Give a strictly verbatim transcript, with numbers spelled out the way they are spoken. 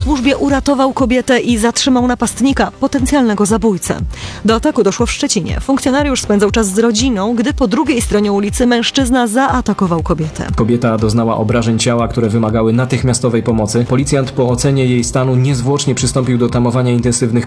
służbie uratował kobietę i zatrzymał napastnika, potencjalnego zabójcę. Do ataku doszło w Szczecinie. Funkcjonariusz spędzał czas z rodziną, gdy po drugiej stronie ulicy mężczyzna zaatakował kobietę. Kobieta doznała obrażeń ciała, które wymagały natychmiastowej pomocy. Policjant po ocenie jej stanu niezwłocznie przystąpił do tamowania intensywnych